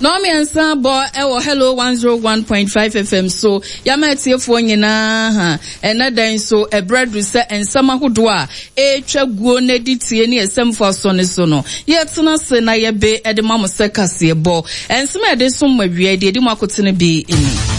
No me ansa bo hello 101.5 FM so yama tiefo nyina ha ena so ebredu se ensama hodo a etwa guo na ditie ne esemfo so ne so no yetena se na ye be ede mamo se kase bo ensema ede so mawie de edi makotene be eni